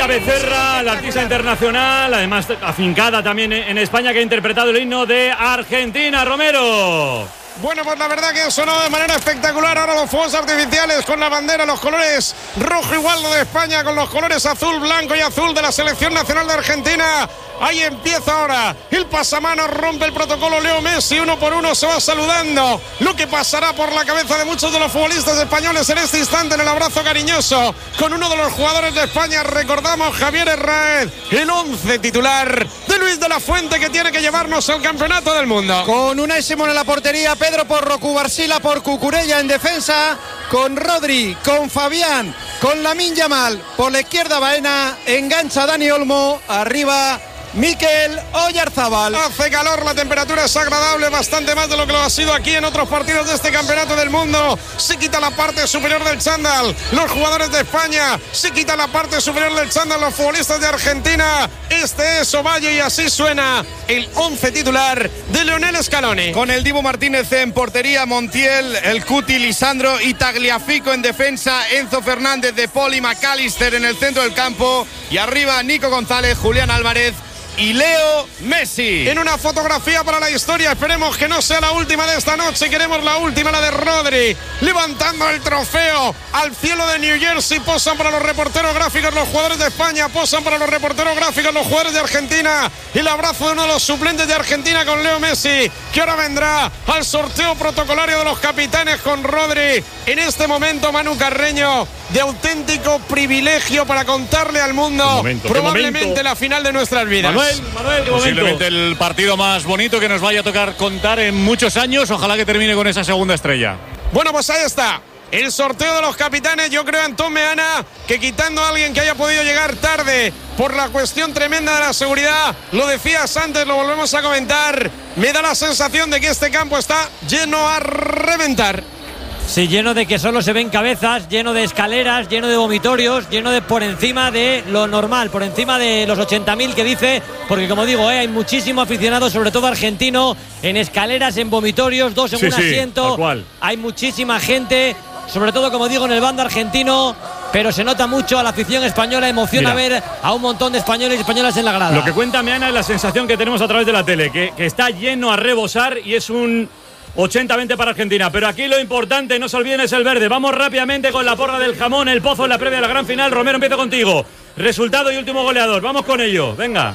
María Becerra, la artista internacional, además afincada también en España, que ha interpretado el himno de Argentina. Romero. Bueno, pues la verdad que sonó de manera espectacular. Ahora los fuegos artificiales con la bandera, los colores rojo igual de España, con los colores azul, blanco y azul de la selección nacional de Argentina. Ahí empieza ahora el pasamanos, rompe el protocolo Leo Messi, uno por uno se va saludando. Lo que pasará por la cabeza de muchos de los futbolistas españoles en este instante, en el abrazo cariñoso con uno de los jugadores de España. Recordamos, Javier Herráez, el 11 titular de Luis de la Fuente, que tiene que llevarnos al campeonato del mundo. Con Unai Simón en la portería, Pedro Porro, Cubarsila por Cucurella en defensa, con Rodri, con Fabián, con Lamine Yamal por la izquierda Baena, engancha Dani Olmo, arriba Mikel Oyarzábal. Hace calor, la temperatura es agradable, bastante más de lo que lo ha sido aquí en otros partidos de este campeonato del mundo. Se quita la parte superior del chándal los jugadores de España, se quita la parte superior del chándal los futbolistas de Argentina. Este es Ovalle y así suena el 11 titular de Lionel Scaloni. Con el Dibu Martínez en portería, Montiel, el Cuti, Lisandro y Tagliafico en defensa, Enzo Fernández, De Paul y McAllister en el centro del campo, y arriba Nico González, Julián Álvarez y Leo Messi. En una fotografía para la historia, esperemos que no sea la última de esta noche, queremos la última, la de Rodri, levantando el trofeo al cielo de New Jersey. Posan para los reporteros gráficos los jugadores de España, posan para los reporteros gráficos los jugadores de Argentina. El abrazo de uno de los suplentes de Argentina con Leo Messi, que ahora vendrá al sorteo protocolario de los capitanes con Rodri. En este momento, Manu Carreño, de auténtico privilegio para contarle al mundo probablemente la final de nuestras vidas. Manuel, posiblemente el partido más bonito que nos vaya a tocar contar en muchos años. Ojalá que termine con esa segunda estrella. Bueno, pues ahí está el sorteo de los capitanes. Yo creo, Antón Meana, que quitando a alguien que haya podido llegar tarde por la cuestión tremenda de la seguridad, lo decías antes, lo volvemos a comentar, me da la sensación de que este campo está lleno a reventar. Sí, lleno de que solo se ven cabezas, lleno de escaleras, lleno de vomitorios, lleno de por encima de lo normal, por encima de los 80.000 que dice, porque como digo, hay muchísimo aficionado, sobre todo argentino, en escaleras, en vomitorios, dos en un asiento, hay muchísima gente, sobre todo como digo en el bando argentino, pero se nota mucho a la afición española, emociona ver a un montón de españoles y españolas en la grada. Lo que cuenta Meana es la sensación que tenemos a través de la tele, que está lleno a rebosar y es un 80-20 para Argentina, pero aquí lo importante, no se olviden, es el verde. Vamos rápidamente con la porra del jamón, el pozo en la previa de la gran final. Romero, empiezo contigo. Resultado y último goleador, vamos con ello, venga.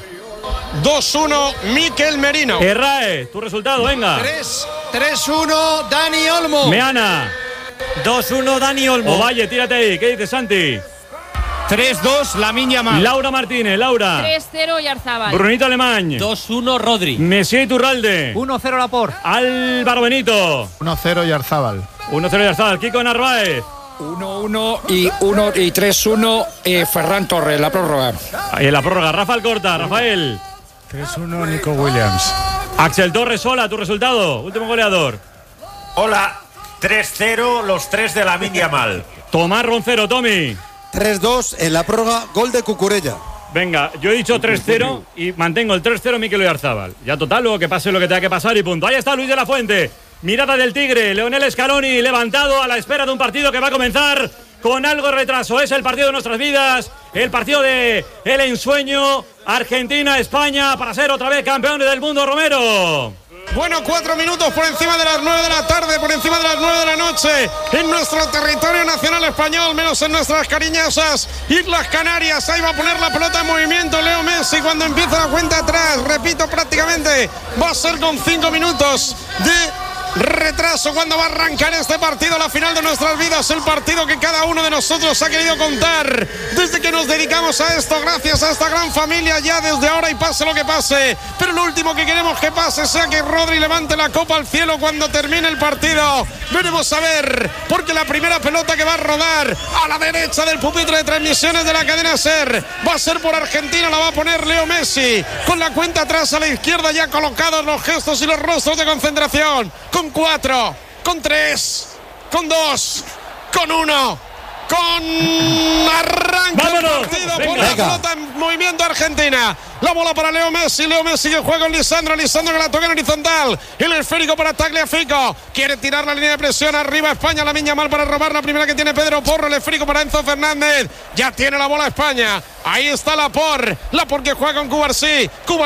2-1 Mikel Merino. Herráez, tu resultado, venga. 3-1 Dani Olmo. Meana. 2-1 Dani Olmo. Ovalle, tírate ahí, ¿qué dices, Santi? 3-2 Lamine Yamal. Laura Martínez, Laura. 3-0 Oyarzábal. Brunito Alemán. 2-1 Rodri. Messier Iturralde. 1-0 Laporte. Álvaro Benito. 1-0 Oyarzábal. 1-0 Oyarzábal. Kiko Narváez. 1-1 y 3-1 Ferran Torres, la prórroga. Ahí en la prórroga, Rafa Alcorta, Rafael. 3-1 Nico Williams. Axel Torres, hola, tu resultado, último goleador. Hola, 3-0 los tres de Lamine Yamal. Tomás Roncero, Tommy. 3-2 en la prórroga, gol de Cucurella. Venga, yo he dicho 3-0 y mantengo el 3-0 Mikel Oyarzábal. Ya total, luego que pase lo que tenga que pasar y punto. Ahí está Luis de la Fuente. Mirada del Tigre, Lionel Scaloni levantado a la espera de un partido que va a comenzar con algo de retraso. Es el partido de nuestras vidas, el partido de el ensueño. Argentina-España para ser otra vez campeones del mundo, Romero. Bueno, 4 minutos por encima de las 9 de la tarde, por encima de las 9 de la noche, en nuestro territorio nacional español, menos en nuestras cariñosas Islas Canarias. Ahí va a poner la pelota en movimiento Leo Messi cuando empieza la cuenta atrás. Repito, prácticamente va a ser con 5 minutos de retraso cuando va a arrancar este partido, la final de nuestras vidas, el partido que cada uno de nosotros ha querido contar desde que nos dedicamos a esto, gracias a esta gran familia, ya desde ahora y pase lo que pase. Pero lo último que queremos que pase sea que Rodri levante la copa al cielo cuando termine el partido. Veremos a ver, porque la primera pelota que va a rodar a la derecha del pupitre de transmisiones de la cadena SER va a ser por Argentina, la va a poner Leo Messi con la cuenta atrás a la izquierda, ya colocados los gestos y los rostros de concentración. Con 4, con 3, con 2, con 1, con arranca el partido por la pelota en movimiento Argentina. La bola para Leo Messi que juega con Lisandro que la toca en horizontal. El esférico para Tagliafico. Quiere tirar la línea de presión arriba España. Lamine Yamal para robar la primera que tiene Pedro Porro. El esférico para Enzo Fernández. Ya tiene la bola España. Ahí está Laporte que juega con Cubarsí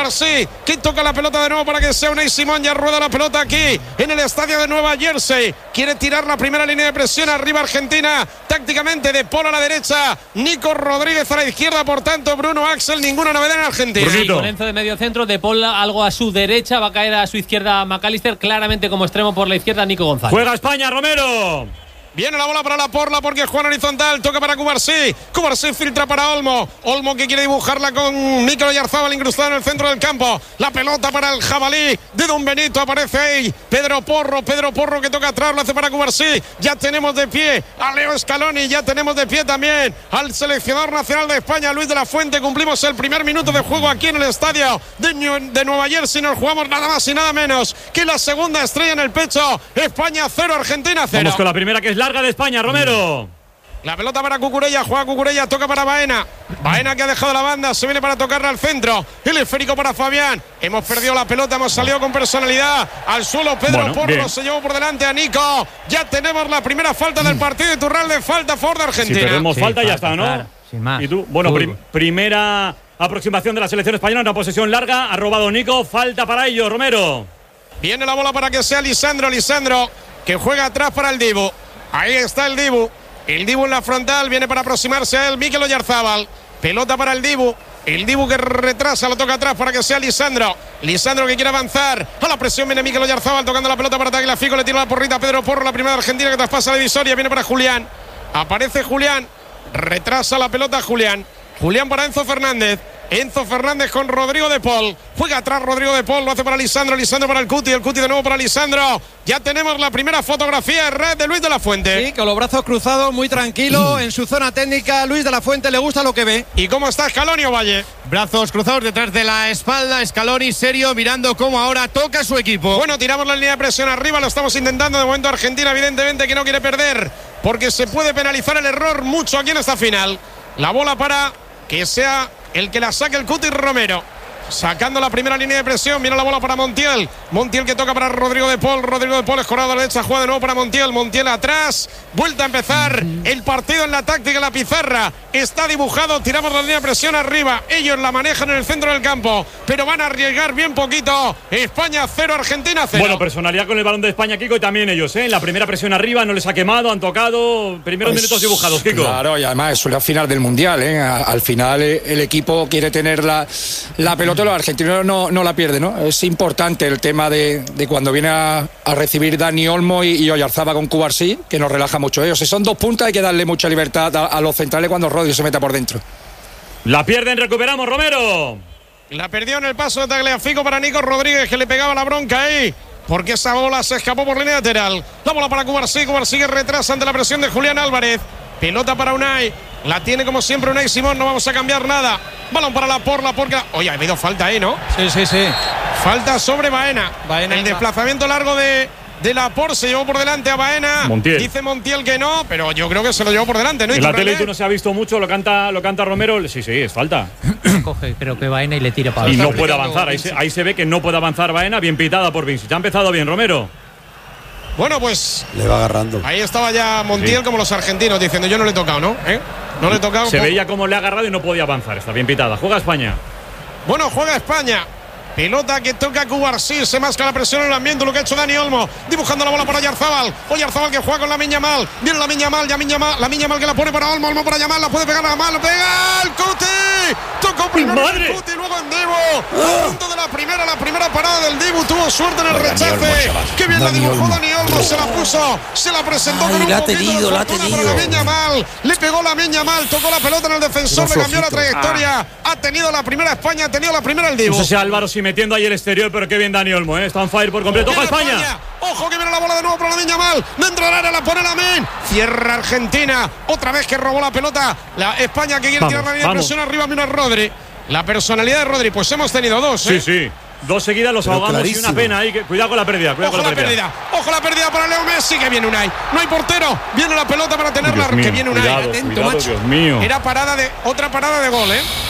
que toca la pelota de nuevo para que sea Unai Simón. Ya rueda la pelota aquí en el estadio de Nueva Jersey. Quiere tirar la primera línea de presión arriba Argentina. Tácticamente de Paul a la derecha, Nico Rodríguez a la izquierda. Por tanto, Bruno Axel, ninguna novedad en Argentina. Sí, con Enzo de medio centro, de Paul algo a su derecha, va a caer a su izquierda McAllister, claramente como extremo por la izquierda Nico González. Juega España, Romero. Viene la bola para Laporte porque juega en horizontal. Toca para Cubarsí filtra para Olmo que quiere dibujarla con Mikel Oyarzabal incrustado en el centro del campo. La pelota para el jabalí de Don Benito. Aparece ahí Pedro Porro que toca atrás, lo hace para Cubarsí. Ya tenemos de pie a Leo Scaloni. Ya tenemos de pie también al seleccionador nacional de España, Luis de la Fuente. Cumplimos el primer minuto de juego aquí en el estadio de Nueva Jersey. Nos jugamos nada más y nada menos que la segunda estrella en el pecho. España 0, Argentina 0. Vamos con la primera, que es larga, de España, Romero. La pelota para Cucurella, juega Cucurella, toca para Baena que ha dejado la banda, se viene para tocarla al centro. El esférico para Fabián. Hemos perdido la pelota, hemos salido con personalidad al suelo. Pedro Porro se llevó por delante a Nico. Ya tenemos la primera falta del partido. Iturralde, falta a favor de Argentina. Si perdemos falta, ya está, ¿no? Claro, sin más. Y tú, bueno, primera aproximación de la selección española, una posesión larga, ha robado Nico, falta para ellos, Romero. Viene la bola para que sea Lisandro que juega atrás para el Dibu. Ahí está el Dibu en la frontal, viene para aproximarse a él Mikel Oyarzabal. Pelota para el Dibu que retrasa, lo toca atrás para que sea Lisandro que quiere avanzar. A la presión viene Mikel Oyarzabal tocando la pelota para Tagliafico, le tira la porrita a Pedro Porro, la primera de Argentina que traspasa la divisoria, viene para Julián. Aparece Julián, retrasa la pelota Julián para Enzo Fernández con Rodrigo de Paul. Juega atrás Rodrigo de Paul, lo hace para Lisandro para el Cuti de nuevo para Lisandro. Ya tenemos la primera fotografía en red de Luis de la Fuente. Sí, con los brazos cruzados, muy tranquilo en su zona técnica. Luis de la Fuente le gusta lo que ve. ¿Y cómo está Scaloni, Valle? Brazos cruzados detrás de la espalda, Scaloni serio, mirando cómo ahora toca su equipo. Bueno, tiramos la línea de presión arriba, lo estamos intentando. De momento Argentina evidentemente que no quiere perder, porque se puede penalizar el error mucho aquí en esta final. La bola para que sea el que la saque el Cuti Romero. Sacando la primera línea de presión, viene la bola para Montiel que toca para Rodrigo de Paul escorado a la derecha, juega de nuevo para Montiel atrás, vuelta a empezar el partido en la táctica, la pizarra está dibujado, tiramos la línea de presión arriba, ellos la manejan en el centro del campo, pero van a arriesgar bien poquito. España 0, Argentina 0. Bueno, personalidad con el balón de España, Kiko, y también ellos, la primera presión arriba, no les ha quemado, han tocado, primeros minutos dibujados, Kiko. Claro, y además es la final del Mundial, al final el equipo quiere tener la pelota. Los argentinos no la pierden, ¿no? Es importante el tema de cuando viene a recibir Dani Olmo y Oyarzabal con Cubarsí, que nos relaja mucho. Si son dos puntas hay que darle mucha libertad a los centrales cuando Rodri se meta por dentro. La pierden, recuperamos, Romero. La perdió en el paso de Tagliafico para Nico Rodríguez, que le pegaba la bronca ahí, porque esa bola se escapó por línea lateral. La bola para Cubarsí que retrasa ante la presión de Julián Álvarez. Pelota para Unai, la tiene como siempre Unai Simón, no vamos a cambiar nada. Balón para Laporte. Oye, ha habido falta ahí, ¿no? Sí. Falta sobre Baena. El desplazamiento largo de Laporte se llevó por delante a Baena. Dice Montiel que no, pero yo creo que se lo llevó por delante, ¿no? En la tele no se ha visto mucho, lo canta Romero. Sí, es falta. Coge, pero que Baena y le tira para y no puede avanzar, ahí se ve que no puede avanzar Baena, bien pitada por Vinci. Ya ha empezado bien, Romero. Bueno, pues le va agarrando. Ahí estaba ya Montiel, como los argentinos, diciendo yo no le he tocado, ¿no? No le he tocado. Se veía cómo le ha agarrado y no podía avanzar. Está bien pitada. Juega España. Bueno, juega España. Pelota que toca Cubarsí, se masca la presión en el ambiente, lo que ha hecho Dani Olmo, dibujando la bola para Oyarzabal que juega con Lamine Yamal, viene Lamine Yamal que la pone para Olmo para Yamal, la puede pegar a Yamal, lo pega el Cuti, tocó primero el Cuti, luego en Dibu, a punto de la primera parada del Dibu, tuvo suerte en el rechace, que bien la dibujó Dani Olmo, se la puso, se la presentó con un poquito de fortuna para Lamine Yamal, le pegó Lamine Yamal, tocó la pelota en el defensor, le cambió la trayectoria, ha tenido la primera España, ha tenido la primera el Dibu. No sé si Álvaro metiendo ahí el exterior, pero qué bien Dani Olmo, está on fire por completo. ¡Ojo España! ¡Ojo que viene la bola de nuevo para Lamine Yamal! Dentro del área la pone Lamine. Cierra Argentina. Otra vez que robó la pelota. La España que quiere tirar la línea de presión arriba. Mira Rodri. La personalidad de Rodri. Pues hemos tenido dos. Sí. Dos seguidas los ahogamos clarísimo. Y una pena ahí. Cuidado con la pérdida. Ojo la pérdida para Leo Messi. Que viene Unai. No hay portero. Viene la pelota para tenerla. Que viene Unai. Cuidado, Dios mío. Era otra parada de gol,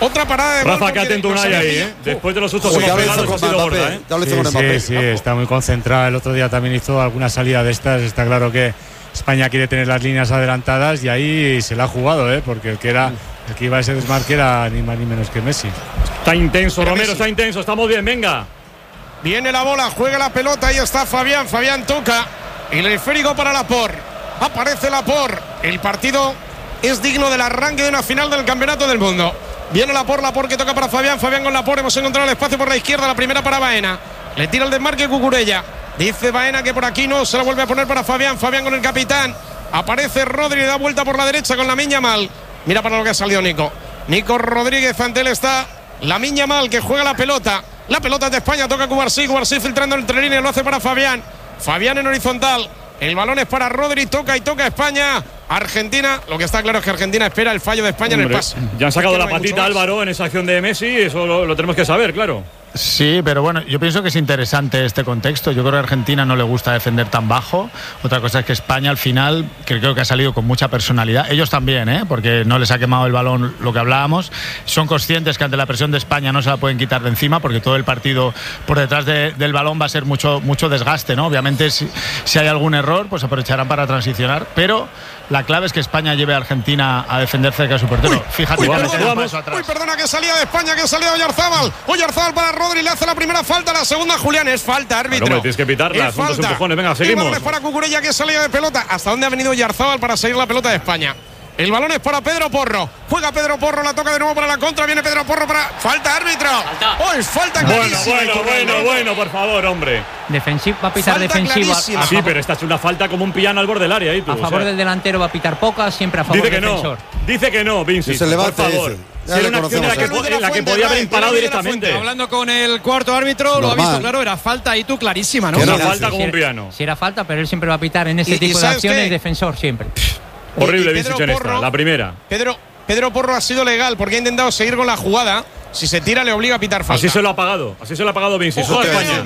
Otra parada de Rafa, que atento Unai ahí, Después de los sustos que ya hemos lo hizo pegado, con ha sido Mbappé. gorda, Ya lo hizo con Mbappé. Sí, está muy concentrado. El otro día también hizo alguna salida de estas. Está claro que España quiere tener las líneas adelantadas y ahí se la ha jugado, porque el que iba a ese desmarque era ni más ni menos que Messi. Está intenso, Romero, está intenso. Estamos bien, venga. Viene la bola, juega la pelota, ahí está Fabián. Fabián toca. El esférico para Laporte. Aparece Laporte. El partido es digno del arranque de una final del Campeonato del Mundo. Viene Laporte que toca para Fabián. Fabián con Laporte. Hemos encontrado el espacio por la izquierda. La primera para Baena. Le tira el desmarque Cucurella. Dice Baena que por aquí no. Se la vuelve a poner para Fabián. Fabián con el capitán. Aparece Rodri. Da vuelta por la derecha con Lamine Yamal. Mira para lo que ha salido Nico. Nico Rodríguez. Ante él está Lamine Yamal, que juega la pelota. La pelota es de España. Toca Cubarsí. Cubarsí filtrando entre líneas. Lo hace para Fabián. Fabián en horizontal. El balón es para Rodri. Toca España. Argentina, lo que está claro es que Argentina espera el fallo de España en el pase. Ya han sacado la patita Álvaro en esa acción de Messi, eso lo tenemos que saber, claro. Sí, pero bueno, yo pienso que es interesante este contexto. Yo creo que a Argentina no le gusta defender tan bajo. Otra cosa es que España al final creo que ha salido con mucha personalidad. Ellos también, porque no les ha quemado el balón, lo que hablábamos. Son conscientes que ante la presión de España no se la pueden quitar de encima porque todo el partido por detrás del balón va a ser mucho desgaste, ¿no? Obviamente si hay algún error, pues aprovecharán para transicionar, pero la clave es que España lleve a Argentina a defender cerca de su portero. Fíjate, perdona, que salía de España, que salía Oyarzábal. Oyarzábal para Rodri, le hace la primera falta, la segunda Julián, es falta, árbitro. Claro, tienes que pitarla, son dos empujones, venga, seguimos. El balón es para Cucurella, que salía de pelota. ¿Hasta dónde ha venido Oyarzábal para seguir la pelota de España? El balón es para Pedro Porro. Juega Pedro Porro, la toca de nuevo para la contra. Viene Pedro Porro para. ¡Falta, árbitro! ¡Oh, es falta clarísima! Bueno, por favor, hombre. Va a pitar defensiva. Sí, pero esta es una falta como un piano al borde del área. A favor del delantero va a pitar pocas, siempre a favor del defensor. Dice que no, Vinci. Por favor. Ya le conocemos. En la que podía haber imparado directamente. Hablando con el cuarto árbitro, lo ha visto claro, era falta y tú clarísima, ¿no? Una falta como un piano. Si era falta, pero él siempre va a pitar en ese tipo de acciones, defensor siempre. Horrible Vinci en esta, la primera. Pedro Porro ha sido legal porque ha intentado seguir con la jugada. Si se tira, le obliga a pitar falta. Así se lo ha pagado Vinci. Ojo, España.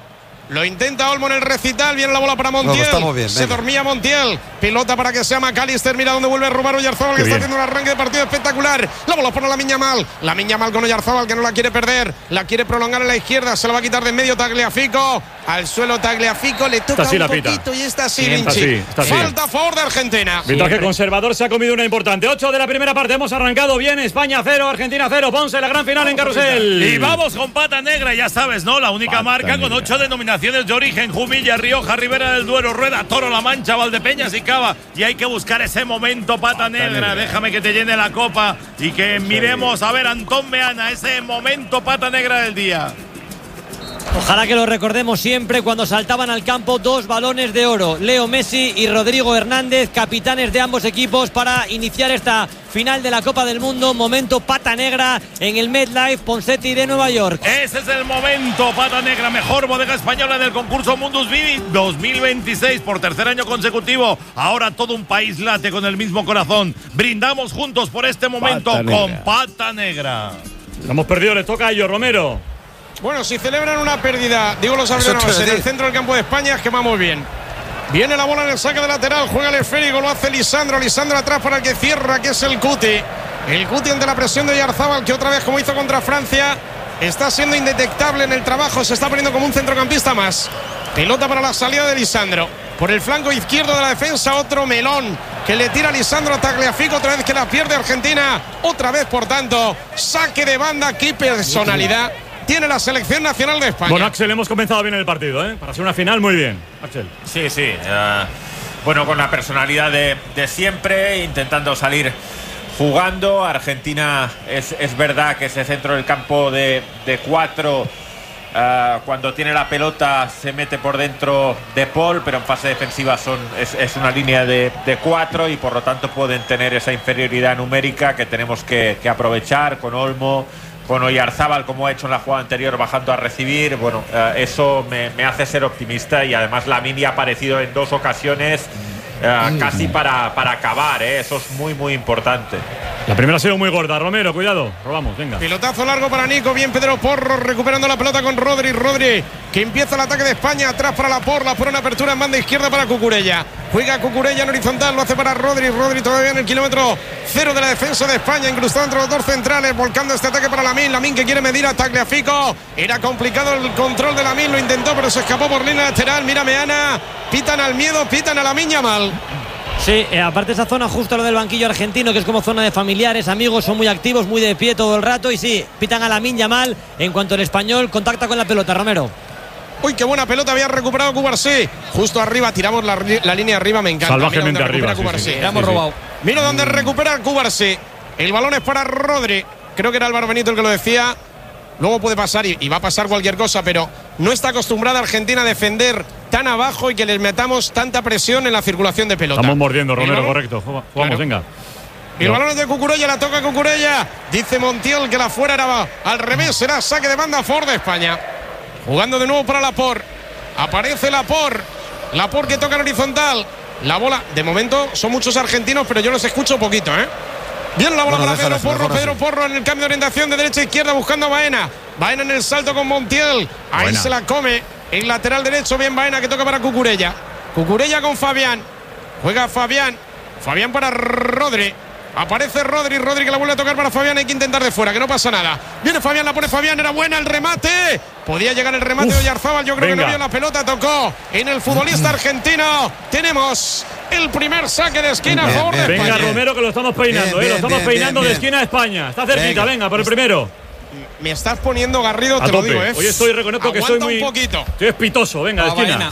Lo intenta Olmo en el recital. Viene la bola para Montiel. Bien, se dormía Montiel. Pelota para que sea McAllister. Mira dónde vuelve a robar Oyarzábal, que está haciendo un arranque de partido espectacular. La bola para Lamine Yamal. Lamine Yamal con Oyarzábal, que no la quiere perder. La quiere prolongar en la izquierda. Se la va a quitar de en medio Tagliafico. Al suelo Tagliafico. Le toca un poquito y está así, Vinci. Falta a favor de Argentina. Arbitraje conservador, se ha comido una importante. 8 de la primera parte. Hemos arrancado bien. España 0, Argentina 0. Ponce, la gran final en Carrusel. Y vamos con pata negra, ya sabes, ¿no? La única marca con 8 denominaciones de origen. Jumilla, Rioja, Ribera del Duero, Rueda, Toro, La Mancha, Valdepeñas y Cava. Y hay que buscar ese momento pata negra. Déjame que te llene la copa y que miremos a ver Antón Meana, ese momento pata negra del día. Ojalá que lo recordemos siempre cuando saltaban al campo dos balones de oro, Leo Messi y Rodrigo Hernández, capitanes de ambos equipos, para iniciar esta final de la Copa del Mundo. Momento pata negra en el MetLife Ponseti de Nueva York. Ese es el momento pata negra, mejor bodega española del concurso Mundus Vini 2026 por tercer año consecutivo. Ahora todo un país late con el mismo corazón. Brindamos juntos por este momento con pata negra. Lo hemos perdido, le toca a ellos, Romero. Bueno, si celebran una pérdida, digo los aficionados, en el centro del campo de España, es que va muy bien. Viene la bola en el saque de lateral, juega el esférico, lo hace Lisandro atrás para el que cierra, que es el Cuti. El Cuti ante la presión de Oyarzábal, que otra vez, como hizo contra Francia, está siendo indetectable en el trabajo, se está poniendo como un centrocampista más. Pelota para la salida de Lisandro. Por el flanco izquierdo de la defensa, otro melón que le tira a Lisandro a Tagliafico, otra vez que la pierde Argentina. Otra vez, por tanto, saque de banda, qué personalidad tiene la selección nacional de España. Bueno, Axel, hemos comenzado bien el partido, Para ser una final, muy bien, Axel. Sí. Bueno, con la personalidad de siempre, intentando salir jugando. Argentina es verdad que ese centro del campo de 4, cuando tiene la pelota se mete por dentro de Paul, pero en fase defensiva es una línea de 4 y por lo tanto pueden tener esa inferioridad numérica que tenemos que aprovechar con Olmo, con Oyarzábal, como ha hecho en la jugada anterior, bajando a recibir. Bueno, eso me hace ser optimista, y además Lamine ha aparecido en 2 ocasiones casi para acabar, eso es muy muy importante. La primera ha sido muy gorda, Romero, cuidado, robamos, venga. Pilotazo largo para Nico, bien Pedro Porro recuperando la pelota con Rodri, que empieza el ataque de España, atrás para Laporte en apertura en banda izquierda para Cucurella. Juega Cucurella en horizontal, lo hace para Rodri. Rodri todavía en el kilómetro 0 de la defensa de España, incrustado entre los dos centrales, volcando este ataque para Lamine. Lamine que quiere medir a Tagliafico. Era complicado el control de Lamine, lo intentó, pero se escapó por línea lateral. Mira Meana, pitan al miedo, pitan a Lamine Yamal. Sí, aparte esa zona justo lo del banquillo argentino, que es como zona de familiares, amigos, son muy activos, muy de pie todo el rato. Y sí, pitan a Lamine Yamal en cuanto el español contacta con la pelota, Romero. Uy, qué buena pelota había recuperado Cubarsí. Justo arriba, tiramos la línea arriba, me encanta. Salvajemente arriba. Hemos robado. Mira dónde recupera Cubarsí. El balón es para Rodri. Creo que era Álvaro Benito el que lo decía. Luego puede pasar y va a pasar cualquier cosa, pero no está acostumbrada Argentina a defender tan abajo y que les metamos tanta presión en la circulación de pelota. Estamos mordiendo, Romero, correcto. Vamos, venga. El balón es de Cucurella, la toca Cucurella. Dice Montiel que la fuera era al revés, será saque de banda a favor de España. Jugando de nuevo para Laporte. Aparece Laporte. Laporte que toca en horizontal. La bola, de momento son muchos argentinos, pero yo los escucho poquito, ¿eh? Viene la bola para Pedro Porro. Pedro Porro en el cambio de orientación de derecha a izquierda buscando a Baena. Baena en el salto con Montiel. Ahí buena. Se la come. El lateral derecho, bien Baena que toca para Cucurella. Cucurella con Fabián. Juega Fabián. Fabián para Rodri. Aparece Rodri que la vuelve a tocar para Fabián. Hay que intentar de fuera, que no pasa nada. Viene Fabián, la pone Fabián. Era buena el remate. Podía llegar el remate de Oyarzábal. Yo creo que no vio la pelota. Tocó en el futbolista argentino. Tenemos el primer saque de esquina a favor de España. Venga, Romero, que lo estamos peinando. Lo estamos peinando de esquina a España. Está cerquita, venga, por el primero. Me estás poniendo Garrido, te lo digo, ¿eh? Hoy reconozco que soy muy. Un poquito. Estoy espitoso, venga, de esquina.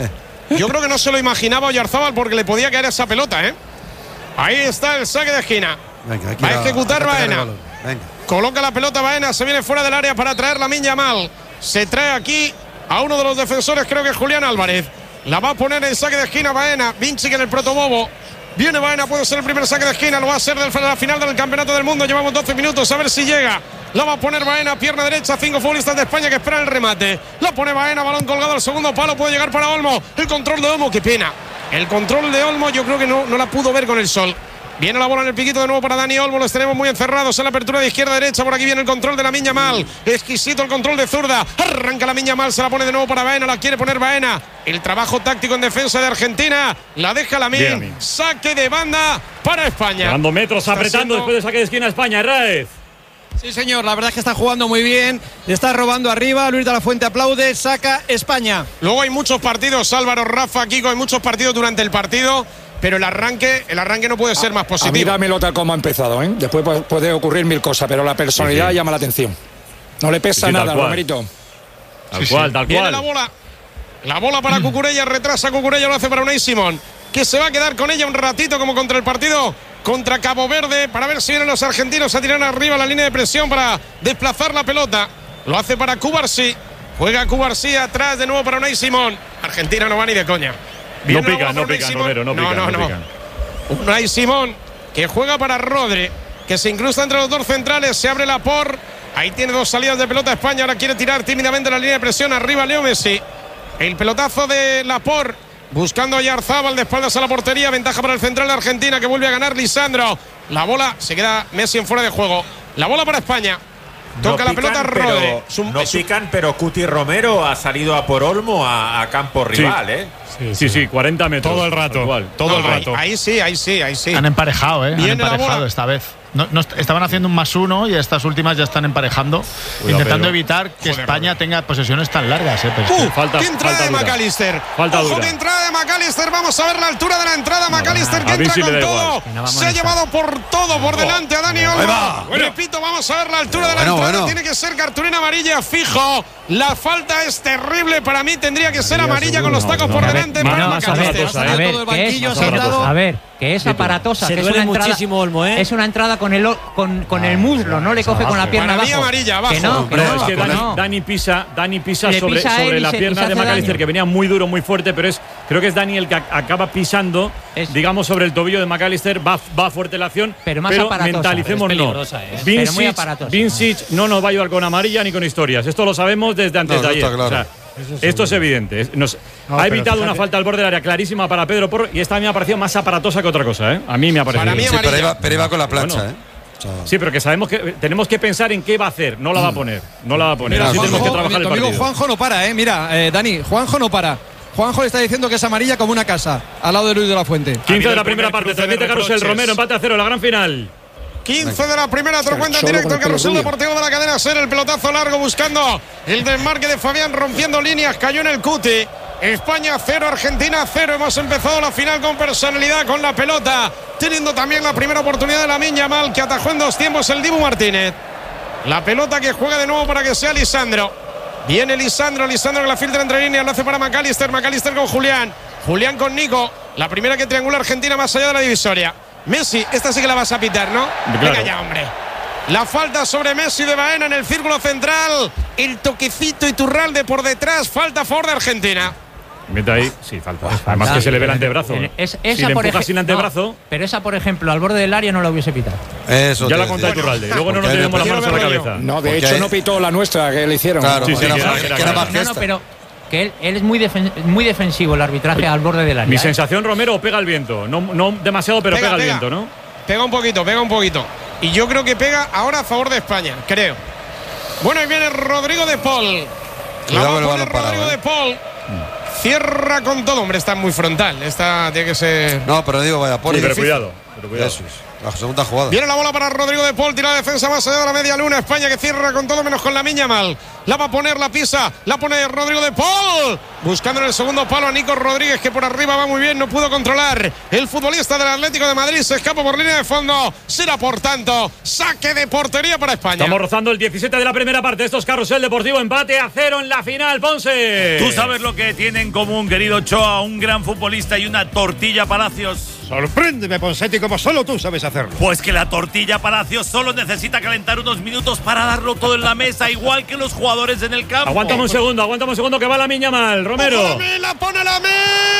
Yo creo que no se lo imaginaba Oyarzábal porque le podía caer esa pelota, ¿eh? Ahí está el saque de esquina. Venga, va a ejecutar Baena. Coloca la pelota Baena, se viene fuera del área para traer Lamine Yamal. Se trae aquí a uno de los defensores, creo que es Julián Álvarez. La va a poner en saque de esquina Baena. Vinci que en el protobobo. Viene Baena, puede ser el primer saque de esquina. Lo va a ser de la final del Campeonato del Mundo. Llevamos 12 minutos, a ver si llega. La va a poner Baena, pierna derecha. 5 futbolistas de España que esperan el remate. La pone Baena, balón colgado al segundo palo. Puede llegar para Olmo. El control de Olmo, qué pena. El control de Olmo yo creo que no la pudo ver con el sol. Viene la bola en el piquito de nuevo para Dani Olmo. Los tenemos muy encerrados en la apertura de izquierda a derecha. Por aquí viene el control de Lamine Yamal. Exquisito el control de zurda. Arranca Lamine Yamal. Se la pone de nuevo para Baena. La quiere poner Baena. El trabajo táctico en defensa de Argentina. La deja Lamine. Saque de banda para España. Dando metros, apretando después de saque de esquina a España. Raez. Sí, señor, la verdad es que está jugando muy bien, está robando arriba, Luis de la Fuente aplaude, saca España. Luego hay muchos partidos, Álvaro, Rafa, Kiko, hay muchos partidos durante el partido, pero el arranque no puede ser más positivo. A mí dámelo tal como ha empezado, ¿eh? Después puede ocurrir mil cosas, pero la personalidad llama la atención. No le pesa nada, Romerito. Tal cual. Viene la bola para Cucurella, retrasa Cucurella, lo hace para Unai Simón, que se va a quedar con ella un ratito como contra el partido contra Cabo Verde, para ver si vienen los argentinos a tirar arriba la línea de presión para desplazar la pelota. Lo hace para Cubarsí. Juega Cubarsí atrás de nuevo para Unai Simón. Argentina no va ni de coña. No pican, Romero, no pican. Unai Simón que juega para Rodri, que se incrusta entre los dos centrales. Se abre Laporte. Ahí tiene dos salidas de pelota España. Ahora quiere tirar tímidamente la línea de presión. Arriba Leo Messi. El pelotazo de Laporte. Buscando a Oyarzábal de espaldas a la portería. Ventaja para el central de Argentina que vuelve a ganar Lisandro. La bola, se queda Messi en fuera de juego. La bola para España. Toca la pelota Rodri. No pican, pero Cuti Romero ha salido a por Olmo a campo rival, ¿eh? Sí, 40 metros. Todo el rato. Todo el rato. Ahí sí. Han emparejado, ¿eh? Han emparejado esta vez. No, estaban haciendo un +1 y estas últimas ya están emparejando, intentando evitar que España tenga posesiones tan largas. ¡Qué entrada de McAllister! ¡Ojo, qué entrada de McAllister! Vamos a ver la altura de la entrada. McAllister que entra con todo. Se ha llevado por todo por delante a Dani Olmo. Repito, vamos a ver la altura de la entrada. Tiene que ser cartulina amarilla fijo. La falta es terrible. Para mí tendría que ser amarilla con los tacos por delante para McAllister. A ver, que es aparatosa. Se que duele es una entrada, muchísimo Olmo, ¿eh? Es una entrada con el muslo, no le coge con la pierna para abajo. Mí amarilla abajo. Es que Dani pisa sobre la pierna de McAllister, que venía muy duro, muy fuerte, pero creo que es Dani el que acaba pisando, digamos, sobre el tobillo de McAllister. Va fuerte la acción, pero mentalicemos no. Vincic no nos va a ayudar con amarilla ni con historias. Esto lo sabemos desde antes de ayer. Claro. O sea, esto es evidente. Ha evitado una falta al borde del área clarísima para Pedro Porro, y esta a mí me ha parecido más aparatosa que otra cosa, ¿eh? A mí me ha parecido. Sí, pero iba con la plancha, ¿eh? Sí, pero que sabemos que tenemos que pensar en qué va a hacer. No la va a poner. Mira, Así tenemos que trabajar el partido. Juanjo no para, Mira, Dani, Juanjo no para. Juanjo le está diciendo que es amarilla como una casa, al lado de Luis de la Fuente. 15 de la primera parte, transmite Carrusel Romero, empate a 0, la gran final. 15 de la primera, otro cuenta en directo el Carrusel Deportivo de la cadena SER. El pelotazo largo buscando el desmarque de Fabián, rompiendo líneas, cayó en el cuti. España 0, Argentina 0. Hemos empezado la final con personalidad, con la pelota, teniendo también la primera oportunidad de Lamine Yamal, que atajó en 2 tiempos el Dibu Martínez. La pelota que juega de nuevo para que sea Lisandro. Viene Lisandro que la filtra entre líneas, lo hace para McAllister con Julián con Nico. La primera que triangula Argentina más allá de la divisoria. Messi, esta sí que la vas a pitar, ¿no? Claro. Venga ya, hombre. La falta sobre Messi de Baena en el círculo central. El toquecito Iturralde por detrás. Falta a favor de Argentina. Mete ahí, sí, falta. Además que se le ve el antebrazo. Esa si le empuja sin antebrazo. No, pero esa, por ejemplo, al borde del área no la hubiese pitado. Eso ya la contó Iturralde. Luego no nos tenemos las manos a la cabeza. No, de hecho no pitó la nuestra que le hicieron. Claro, sí, era más no, pero que él es muy defensivo, el arbitraje al borde del área. Mi sensación, Romero, pega el viento. No demasiado, pero pega el viento, ¿no? Pega un poquito. Y yo creo que pega ahora a favor de España, creo. Bueno, y viene Rodrigo de Paul. Rodrigo de Paul. Cierra con todo, hombre, está muy frontal. Esta tiene que ser. No, pero digo, vaya, por pero cuidado. Eso es. La segunda jugada. Viene la bola para Rodrigo de Paul, tira la defensa más allá de la media luna. España que cierra con todo menos con Lamine Yamal. La va a poner, la pisa, la pone Rodrigo de Paul. Buscando en el segundo palo a Nico Rodríguez, que por arriba va muy bien, no pudo controlar. El futbolista del Atlético de Madrid se escapa por línea de fondo. Será, por tanto, saque de portería para España. Estamos rozando el 17 de la primera parte. Esto es Carrusel Deportivo, empate a 0 en la final, Ponce. Tú sabes lo que tiene en común, querido Ochoa, un gran futbolista y una tortilla Palacios. Sorpréndeme, Ponsetti, como solo tú sabes hacerlo. Pues que la tortilla Palacios solo necesita calentar unos minutos para darlo todo en la mesa, igual que los jugadores en el campo. Aguántame un segundo, que va Lamine Yamal, Romero. La pone Lamine.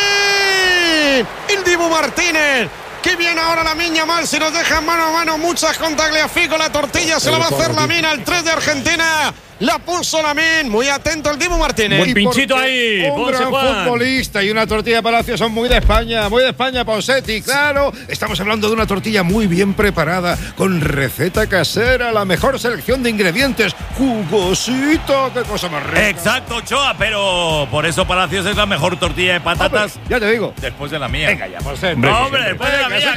El Dibu Martínez. Qué bien ahora Lamine Yamal, si nos dejan mano a mano muchas con Tagliafico. La tortilla se la va a hacer Lamine al 3 de Argentina. La puso Lamine, muy atento el Dibu Martínez. Buen pinchito ahí, un gran futbolista y una tortilla Palacio son muy de España, Ponsetti, claro. Estamos hablando de una tortilla muy bien preparada, con receta casera, la mejor selección de ingredientes, jugosito, qué cosa más rica. Exacto, Ochoa, pero por eso Palacios es la mejor tortilla de patatas. Hombre, ya te digo. Después de la mía. Venga ya, Ponsetti. Hombre, después de la mía,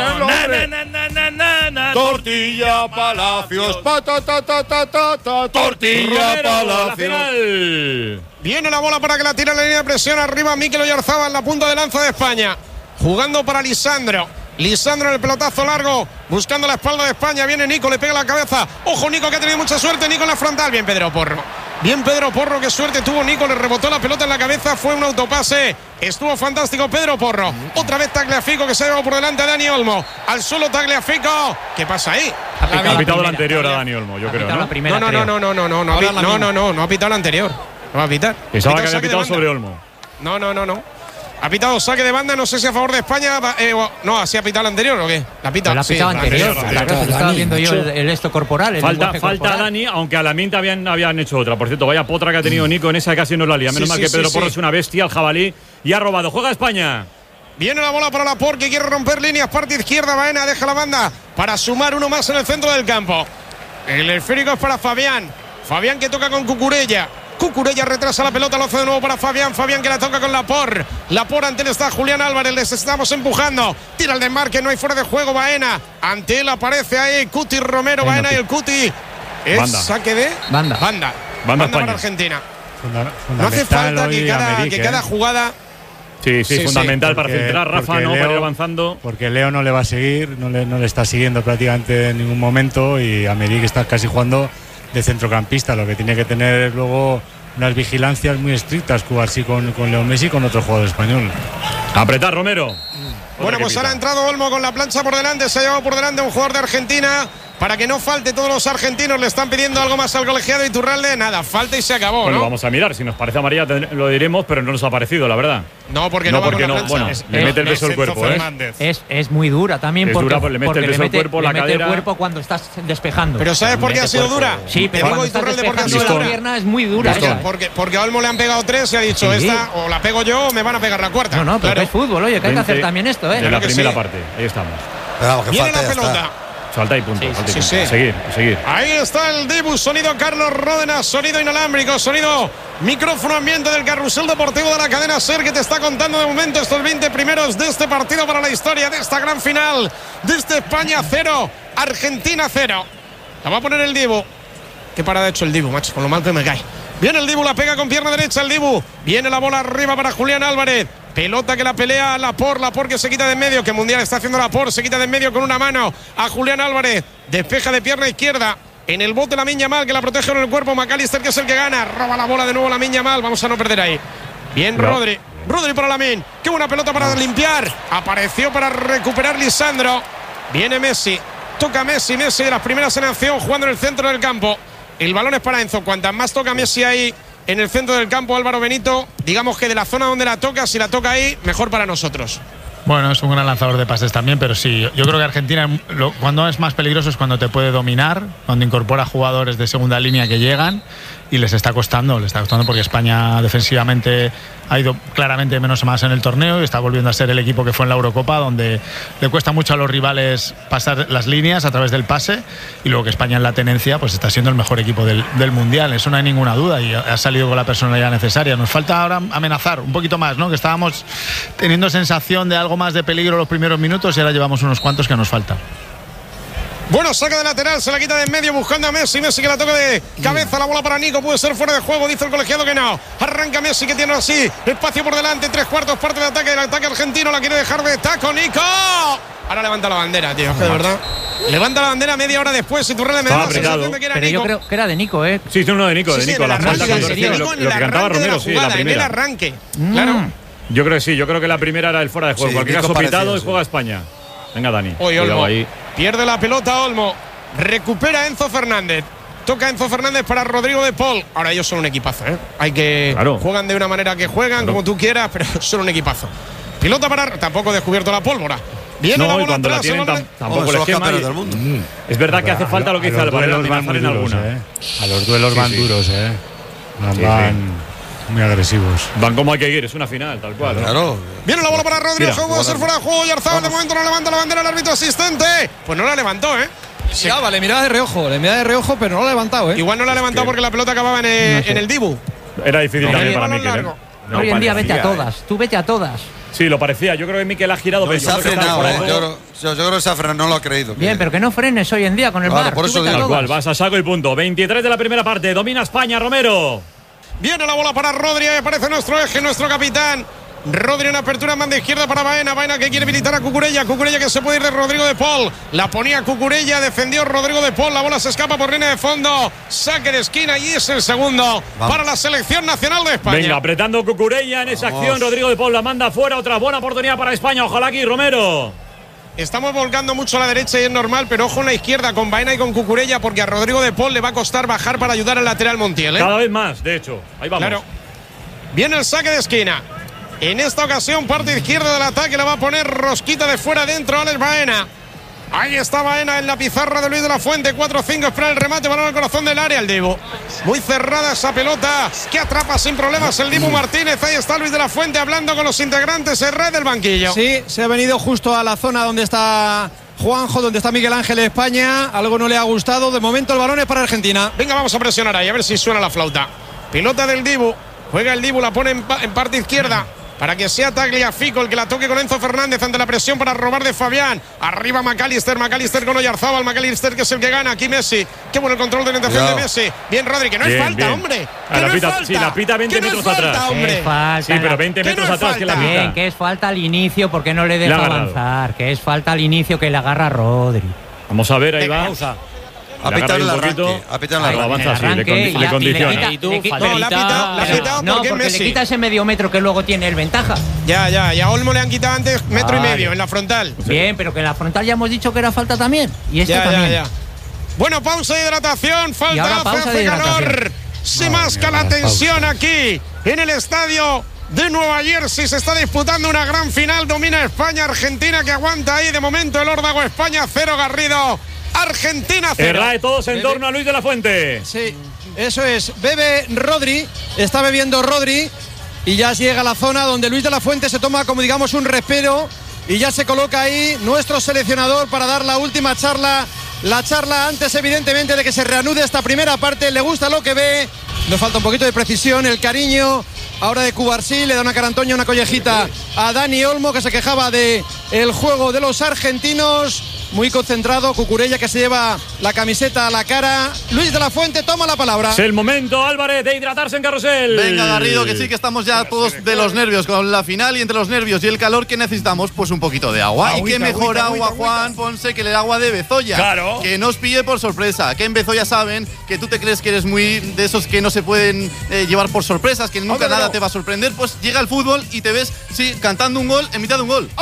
claro. Tortilla Palacios, tortilla. La final. Viene la bola para que la tire en la línea de presión. Arriba Mikel Oyarzabal en la punta de lanza de España. Jugando para Lisandro en el pelotazo largo, buscando la espalda de España. Viene Nico, le pega la cabeza. Ojo, Nico, que ha tenido mucha suerte. Nico en la frontal. Bien Pedro Porro, qué suerte tuvo Nico. Le rebotó la pelota en la cabeza. Fue un autopase. Estuvo fantástico Pedro Porro. Otra vez Tagliafico, que se ha llevado por delante a Dani Olmo. Al suelo Tagliafico. ¿Qué pasa ahí? Ha pitado la anterior a Dani Olmo, yo creo, ¿no? No ha pitado la anterior. No va a pitar. Pensaba que había pitado sobre Olmo. No. Ha pitado saque de banda, no sé si a favor de España. No, ¿así ha pitado la anterior o qué? La pita. La ha pitado anterior. Estaba viendo yo el esto corporal. Falta a Dani, aunque a Lamine habían hecho otra. Por cierto, vaya potra que ha tenido Nico en esa, casi no la lía. Menos mal que Pedro Porro es una bestia, el jabalí, y ha robado. Juega España. Viene la bola para Laporte, que quiere romper líneas, parte izquierda. Baena deja la banda para sumar uno más en el centro del campo. El esférico es para Fabián que toca con Cucurella retrasa la pelota, lo hace de nuevo para Fabián que la toca con Laporte ante él está Julián Álvarez, les estamos empujando, tira el desmarque, no hay fuera de juego. Baena, ante él aparece ahí Cuti Romero. Baena y el Cuti es banda. Saque de banda para Argentina. No hace falta que cada jugada. Sí, fundamental para centrar, Rafa, ¿no? Para ir avanzando. Porque Leo no le va a seguir, no le está siguiendo prácticamente en ningún momento, y Americ está casi jugando de centrocampista, lo que tiene que tener luego unas vigilancias muy estrictas, jugar así con Leo Messi y con otro jugador español. Apretar, Romero. Bueno, pues ahora ha entrado Olmo con la plancha por delante, se ha llevado por delante un jugador de Argentina. Para que no falte, todos los argentinos le están pidiendo algo más al colegiado Iturralde. Nada, falta y se acabó. Bueno, ¿no? Vamos a mirar, si nos parece amarilla lo diremos, pero no nos ha parecido, la verdad. No, porque no va con la plancha. Bueno, le mete el beso al cuerpo, Es muy dura también, es porque, dura, le mete el beso al cuerpo, la cadera. El cuerpo cuando estás despejando. Pero ¿sabes por qué ha sido dura? Sí, pero cuando estás despejando la pierna es muy dura. Porque a Olmo le han pegado 3 y ha dicho, esta o la pego yo o me van a pegar la cuarta. No, pero es fútbol, oye, que hay que hacer también esto, De la primera parte, ahí estamos. Viene la pelota. Falta y punto. Falta y punto. sí. A seguir. Ahí está el Dibu, sonido Carlos Ródenas, sonido inalámbrico, sonido micrófono ambiente del carrusel deportivo de la cadena SER, que te está contando de momento estos 20 primeros de este partido para la historia, de esta gran final, de este España 0, Argentina 0. La va a poner el Dibu. Qué parada ha hecho el Dibu, macho, con lo mal que me cae. Viene el Dibu, la pega con pierna derecha el Dibu. Viene la bola arriba para Julián Álvarez. Pelota que la pelea Laporte que se quita de en medio, que Mundial está haciendo Laporte, se quita de en medio con una mano a Julián Álvarez, despeja de pierna izquierda, en el bote Lamine Yamal, que la protege con el cuerpo, McAllister, que es el que gana, roba la bola de nuevo Lamine Yamal, vamos a no perder ahí. Bien Rodri para Lamine, qué buena pelota para limpiar, apareció para recuperar Lisandro, viene Messi, toca Messi de las primeras en acción, jugando en el centro del campo, el balón es para Enzo, cuantas más toca Messi ahí en el centro del campo, Álvaro Benito, digamos que de la zona donde la toca, si la toca ahí, mejor para nosotros. Bueno, es un gran lanzador de pases también, pero sí, yo creo que Argentina cuando es más peligroso es cuando te puede dominar, cuando incorpora jugadores de segunda línea que llegan, y les está costando porque España defensivamente ha ido claramente menos a más en el torneo y está volviendo a ser el equipo que fue en la Eurocopa, donde le cuesta mucho a los rivales pasar las líneas a través del pase, y luego que España en la tenencia pues está siendo el mejor equipo del Mundial, eso no hay ninguna duda, y ha salido con la personalidad necesaria. Nos falta ahora amenazar un poquito más, ¿no? Que estábamos teniendo sensación de algo más de peligro los primeros minutos y ahora llevamos unos cuantos que nos falta. Bueno, saca de lateral, se la quita de en medio buscando a Messi que la toca de cabeza, la bola para Nico, puede ser fuera de juego, dice el colegiado que no. Arranca Messi, que tiene así espacio por delante, 3/4 parte del ataque argentino, la quiere dejar de taco Nico. Ahora levanta la bandera, tío, es que de verdad. Levanta la bandera media hora después, y Turrell me da la sensación de que era Pero Nico. yo creo que era de Nico, ¿eh? Sí, uno de Nico, la falta cuando recibe lo que cantaba Romero, sí, la en el primera. arranque, claro. Yo creo que sí, yo creo que la primera era el fuera de juego. Sí, Cualquier Nico caso pitado pareció, y juega España. Venga, Dani. Hoy Olmo ahí. pierde la pelota Olmo. Recupera Enzo Fernández. Toca Enzo Fernández para Rodrigo de Paul. Ahora ellos son un equipazo, ¿eh? Hay que juegan de una manera que juegan, como tú quieras, pero son un equipazo. Pelota para tampoco descubierto la pólvora. Viene la bola cuando atrás, la tienen tampoco les quema. Del mundo. Es verdad que hace falta lo que hizo Álvaro, amenazar en alguna. A los duelos van duros, van muy agresivos. Van como hay que ir, es una final, tal cual. Claro. Viene la bola para Rodrigo, puede ser fuera de juego. Y Arzabal de momento no levanta la bandera el árbitro asistente. Pues no la levantó, ¿eh? Le miraba de reojo, pero no la ha levantado, ¿eh? Igual no la ha levantado porque la pelota acababa en el Dibu. Era difícil también para Mikel. Hoy en día vete a todas, tú vete a todas. Sí, lo parecía. Yo creo que Mikel ha girado pensando Se ha frenado, yo creo que se ha frenado, no lo ha creído. Bien, pero que no frenes hoy en día con el VAR. Por eso tal cual, vas a saco y punto. 23 de la primera parte, domina España, Romero. Viene la bola para Rodri, aparece nuestro eje, nuestro capitán. Rodri en apertura, manda izquierda para Baena. Baena que quiere habilitar a Cucurella. Cucurella que se puede ir de Rodrigo de Paul. La ponía Cucurella, defendió Rodrigo de Paul. La bola se escapa por línea de fondo. Saque de esquina y es el segundo para la selección nacional de España. Venga, apretando Cucurella en esa acción. Rodrigo de Paul la manda fuera. Otra buena oportunidad para España. Ojalá aquí, Romero. Estamos volcando mucho a la derecha y es normal, pero ojo en la izquierda con Baena y con Cucurella, porque a Rodrigo de Paul le va a costar bajar para ayudar al lateral Montiel, ¿eh? Cada vez más, de hecho. Ahí vamos. Claro. Viene el saque de esquina. En esta ocasión, parte izquierda del ataque, la va a poner rosquita de fuera adentro Alex Baena. Ahí está Baena en la pizarra de Luis de la Fuente. 4-5, espera el remate, balón al corazón del área, el Dibu. Muy cerrada esa pelota, que atrapa sin problemas el Dibu Martínez. Ahí está Luis de la Fuente hablando con los integrantes en red del banquillo. Sí, se ha venido justo a la zona donde está Juanjo, donde está Miguel Ángel de España. Algo no le ha gustado. De momento el balón es para Argentina. Venga, vamos a presionar ahí, a ver si suena la flauta. Pelota del Dibu. Juega el Dibu, la pone en parte izquierda. Para que sea Tagliafico el que la toque con Enzo Fernández ante la presión para robar de Fabián. Arriba McAllister con Oyarzábal. McAllister que es el que gana. Aquí Messi. Qué bueno el control de orientación de Messi. Bien, Rodri, que no es falta, hombre. Que no es falta. Sí, la pita 20 metros atrás. Hombre. Sí, pero 20 metros atrás que la pita. Bien, que es falta al inicio porque no le deja avanzar. Que es falta al inicio que le agarra Rodri. Vamos a ver, ahí va. Ha pitado el arranque. Ha pitado el avanza así, le condiciona. No, porque le quita ese medio metro que luego tiene el ventaja. Ya. Y a Olmo le han quitado antes metro y medio en la frontal. Bien, pero que en la frontal ya hemos dicho que era falta también. Y este también. Ya. Bueno, pausa de hidratación. Falta, hace calor. Se masca la tensión aquí en el estadio de Nueva Jersey. Se está disputando una gran final. Domina España. Argentina que aguanta ahí de momento el órdago. España 0, Garrido. Argentina 0. Errae todos en torno a Luis de la Fuente. Sí, eso es. Bebe Rodri, está bebiendo Rodri y ya llega a la zona donde Luis de la Fuente se toma como digamos un respiro y ya se coloca ahí nuestro seleccionador para dar la última charla la charla antes, evidentemente, de que se reanude esta primera parte. Le gusta lo que ve, nos falta un poquito de precisión, el cariño ahora de Cubarsí, le da una cara a Antonio, una collejita a Dani Olmo, que se quejaba de el juego de los argentinos. Muy concentrado, Cucurella, que se lleva la camiseta a la cara. Luis de la Fuente toma la palabra. Es el momento, Álvarez, de hidratarse en Carrusel. Venga, Garrido, que sí, que estamos ya todos de los nervios con la final, y entre los nervios y el calor que necesitamos, pues un poquito de agua. Y qué mejor agua, Juan Ponce, que el agua de Bezoya. Claro. Que no os pille por sorpresa. Que en Bezoya saben que tú te crees que eres muy de esos que no se pueden llevar por sorpresas, que nunca nada te va a sorprender. Pues llega el fútbol y te ves, sí, cantando un gol en mitad de un gol.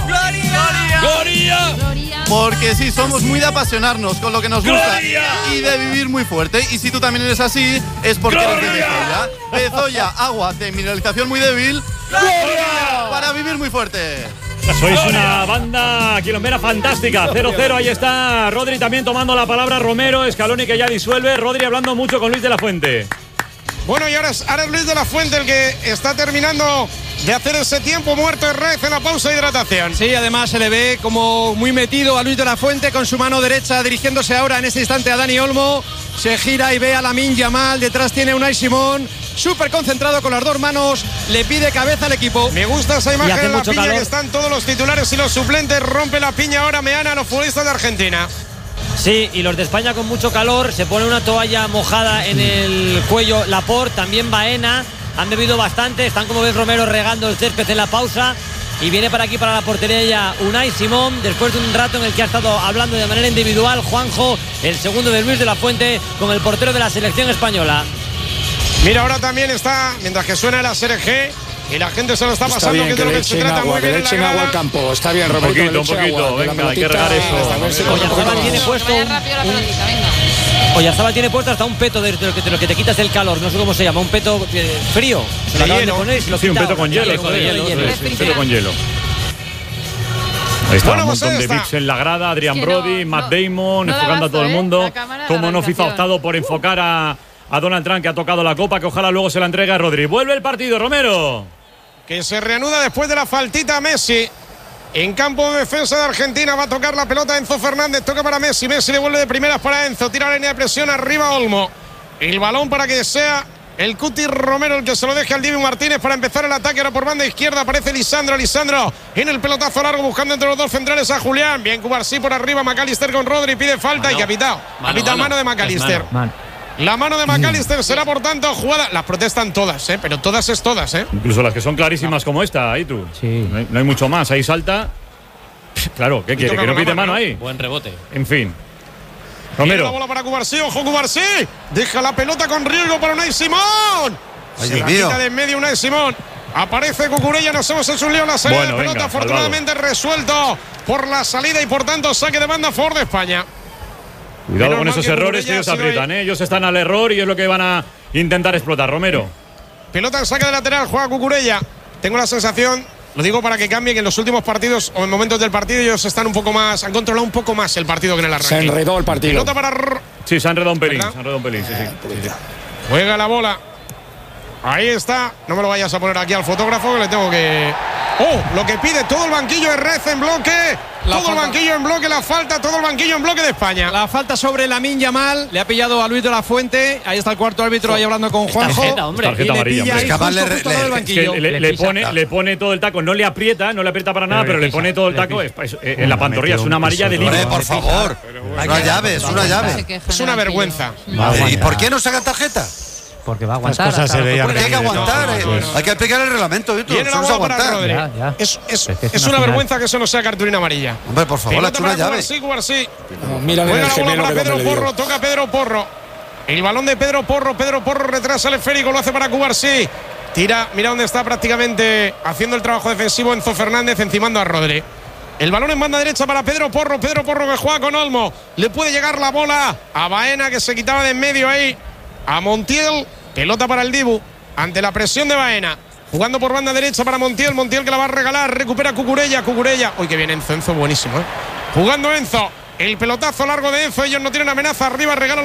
¡Gloria! Porque sí, somos muy de apasionarnos con lo que nos gusta y de vivir muy fuerte. Y si tú también eres así, es porque eres de Bezoya. Bezoya, agua de mineralización muy débil para vivir muy fuerte. Sois una banda quilombera fantástica. 0-0, ahí está Rodri también tomando la palabra. Romero, Scaloni que ya disuelve. Rodri hablando mucho con Luis de la Fuente. Bueno, y ahora es Luis de la Fuente el que está terminando de hacer ese tiempo muerto de Rez en la pausa de hidratación. Sí, además se le ve como muy metido a Luis de la Fuente con su mano derecha, dirigiéndose ahora en este instante a Dani Olmo. Se gira y ve a Lamine Yamal, detrás tiene Unai Simón, súper concentrado con las dos manos, le pide cabeza al equipo. Me gusta esa imagen en la piña, que están todos los titulares y los suplentes. Rompe la piña ahora Meana a los futbolistas de Argentina. Sí, y los de España con mucho calor, se pone una toalla mojada en el cuello Laporte, también Baena, han bebido bastante, están como ves Romero regando el césped en la pausa, y viene para aquí para la portería ya Unai Simón, después de un rato en el que ha estado hablando de manera individual Juanjo, el segundo de Luis de la Fuente, con el portero de la selección española. Mira, ahora también está, mientras que suena la Serie y la gente se lo está pasando, bien, que es de lo que se trata. Muy bien, que le echen agua al campo. Está bien, Roberto. Un poquito, venga, hay que regar eso. Oyarzabal tiene puesto Oyarzabal tiene puesto hasta un peto de lo que te quitas el calor, no sé cómo se llama, un peto frío. Se lo acaban de poner, sí, un peto con hielo. Un peto con hielo. Ahí está, un montón de bits en la grada, Adrian Brody, Matt Damon, enfocando a todo el mundo. Como no FIFA ha optado por enfocar a Donald Trump, que ha tocado la copa, que ojalá luego se la entregue a Rodri. Vuelve el partido, Romero. Que se reanuda después de la faltita a Messi. En campo de defensa de Argentina va a tocar la pelota Enzo Fernández. Toca para Messi. Messi le vuelve de primeras para Enzo. Tira la línea de presión arriba Olmo. El balón para que sea el Cuti Romero el que se lo deje al Dibu Martínez para empezar el ataque. Ahora por banda izquierda aparece Lisandro en el pelotazo largo buscando entre los dos centrales a Julián. Bien Cubarsí por arriba. McAllister con Rodri. Pide falta y que ha pitado. Ha pitado mano de McAllister. La mano de McAllister será por tanto jugada. Las protestan todas, pero todas es todas, Incluso las que son clarísimas como esta, ahí tú. Sí. No hay mucho más, ahí salta. Claro, ¿qué quiere? ¿Que no pite mano ahí? Buen rebote. En fin. Romero. La bola para Cubarsí, ojo Cubarsí. Deja la pelota con riesgo para Unai Simón. Se la quita de en medio Unai Simón. Aparece Cucurella, nos hemos hecho un lío en la salida de pelota. Afortunadamente resuelto por la salida y por tanto saque de banda a favor de España. Cuidado con esos errores que ellos aprietan, Ellos están al error y es lo que van a intentar explotar. Romero. Pelota en saque de lateral, juega Cucurella. Tengo la sensación, lo digo para que cambie, que en los últimos partidos o en momentos del partido ellos están un poco más, han controlado un poco más el partido que en el arranque. Se enredó el partido. Pelota para… Sí, se ha enredado un pelín. Sí. Juega la bola. Ahí está. No me lo vayas a poner aquí al fotógrafo que le tengo que… ¡Oh! Lo que pide todo el banquillo de Rez en bloque. Todo el banquillo en bloque, la falta, todo el banquillo en bloque de España. La falta sobre Lamine Yamal, le ha pillado a Luis de la Fuente. Ahí está el cuarto árbitro ahí hablando con Juanjo. Tarjeta amarilla, hombre. Le pone todo el taco, no le aprieta para nada, pero le pone todo el taco en la pantorrilla. Es una amarilla de libro. Por favor, una llave. Es una vergüenza. ¿Y por qué no sacan tarjeta? Porque va a aguantar. Porque hay que aguantar. Hay que aplicar el reglamento. Viene la bola para Rodri. Es una vergüenza que eso no sea cartulina amarilla. Hombre, por favor, la hecho una llave. Cubarsí. Mira la bola para Pedro Porro. Toca Pedro Porro. El balón de Pedro Porro. Pedro Porro retrasa el esférico. Lo hace para Cubarsí. Tira. Mira dónde está prácticamente haciendo el trabajo defensivo Enzo Fernández encimando a Rodri. El balón en banda derecha para Pedro Porro. Pedro Porro que juega con Olmo. Le puede llegar la bola a Baena, que se quitaba de en medio ahí. A Montiel, pelota para el Dibu, ante la presión de Baena, jugando por banda derecha para Montiel que la va a regalar, recupera Cucurella, uy que bien Enzo buenísimo, jugando Enzo, el pelotazo largo de Enzo, ellos no tienen amenaza, arriba regala